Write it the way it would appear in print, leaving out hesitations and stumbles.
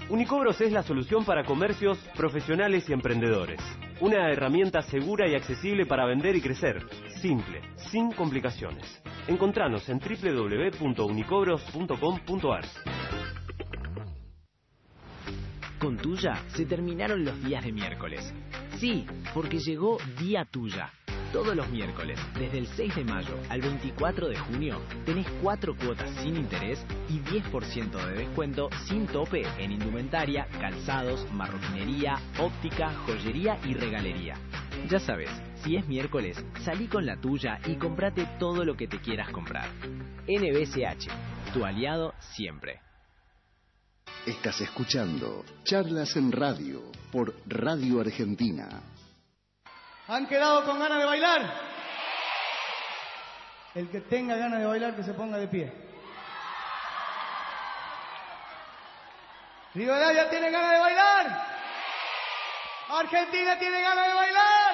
Unicobros es la solución para comercios, profesionales y emprendedores. Una herramienta segura y accesible para vender y crecer. Simple, sin complicaciones. Encontranos en www.unicobros.com.ar. Con Tuya se terminaron los días de miércoles. Sí, porque llegó Día Tuya. Todos los miércoles, desde el 6 de mayo al 24 de junio, tenés 4 cuotas sin interés y 10% de descuento sin tope en indumentaria, calzados, marroquinería, óptica, joyería y regalería. Ya sabes, si es miércoles, salí con la tuya y comprate todo lo que te quieras comprar. NBCH, tu aliado siempre. Estás escuchando Charlas en Radio por Radio Argentina. ¿Han quedado con ganas de bailar? El que tenga ganas de bailar, que se ponga de pie. Rivadavia tiene ganas de bailar. Argentina tiene ganas de bailar.